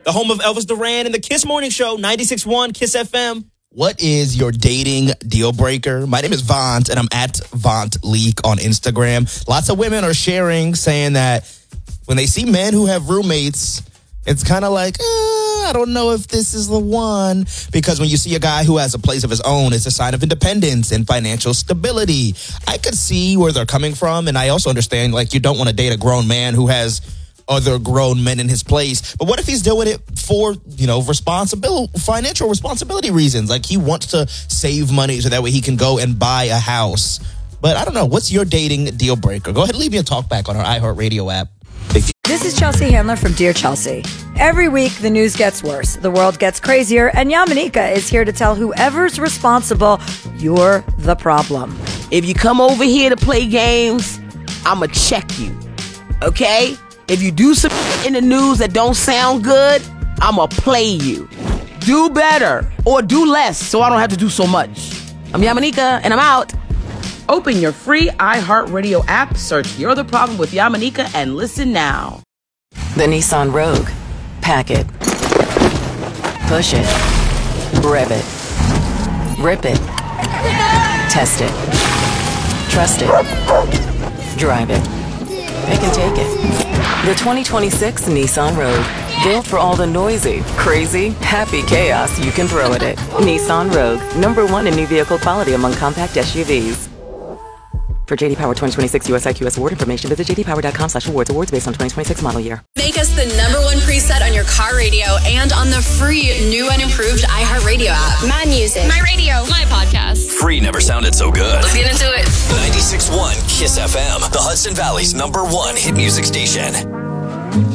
the home of Elvis Duran and the Kiss Morning Show, 96.1 Kiss FM. What is your dating deal breaker? My name is Vaunt, and I'm at Vaunt Leak on Instagram. Lots of women are sharing, saying that when they see men who have roommates, it's kind of like, I don't know if this is the one. Because when you see a guy who has a place of his own, it's a sign of independence and financial stability. I could see where they're coming from, and I also understand, like, you don't want to date a grown man who has other grown men in his place. But what if he's doing it for, financial responsibility reasons? Like, he wants to save money so that way he can go and buy a house. But I don't know. What's your dating deal breaker? Go ahead and leave me a talk back on our iHeartRadio app. This is Chelsea Handler from Dear Chelsea. Every week, the news gets worse, the world gets crazier, and Yamanika is here to tell whoever's responsible, you're the problem. If you come over here to play games, I'ma check you, okay? If you do some in the news that don't sound good, I'ma play you. Do better or do less so I don't have to do so much. I'm Yamanika, and I'm out. Open your free iHeartRadio app, search You're the Problem with Yamanika, and listen now. The Nissan Rogue. Pack it. Push it. Rev it. Rip it. Test it. Trust it. Drive it. Pick and take it. The 2026 Nissan Rogue. Built for all the noisy, crazy, happy chaos you can throw at it. Nissan Rogue. #1 in new vehicle quality among compact SUVs. For JD Power 2026 USIQS award information, visit jdpower.com/awards. Awards based on 2026 model year. Make us the #1 preset on your car radio and on the free new and improved iHeartRadio app. My music. My radio. My podcast. Free never sounded so good. Let's get into it. 96.1 Kiss FM, the Hudson Valley's #1 hit music station.